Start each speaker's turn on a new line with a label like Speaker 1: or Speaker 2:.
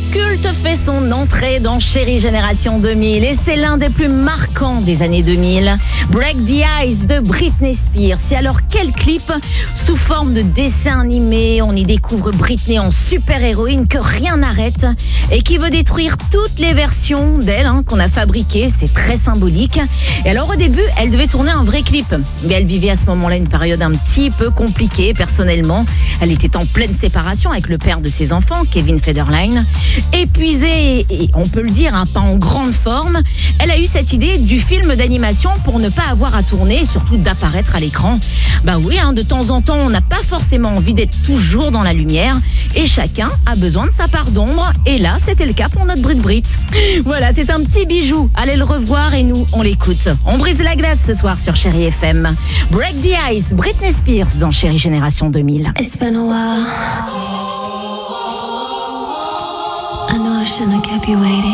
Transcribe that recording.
Speaker 1: culte fait son entrée dans Chérie Génération 2000 et c'est l'un des plus marquants des années 2000. Break the Ice de Britney Spears. Et alors quel clip sous forme de dessin animé, on y découvre Britney en super-héroïne que rien n'arrête et qui veut détruire toutes les versions d'elle qu'on a fabriquées. C'est très symbolique. Et alors au début, elle devait tourner un vrai clip. Mais elle vivait à ce moment-là une période un petit peu compliquée personnellement. Elle était en pleine séparation avec le père de ses enfants, Kevin Federline. Épuisée et on peut le dire, pas en grande forme, elle a eu cette idée du film d'animation pour ne pas avoir à tourner et surtout d'apparaître à l'écran. Bah oui, de temps en temps, on n'a pas forcément envie d'être toujours dans la lumière et chacun a besoin de sa part d'ombre. Et là, c'était le cas pour notre Brit. Voilà, c'est un petit bijou. Allez le revoir et nous, on l'écoute. On brise la glace ce soir sur Chérie FM. Break the Ice, Britney Spears dans Chérie Génération 2000.
Speaker 2: It's been a while. I know I shouldn't have kept you waiting.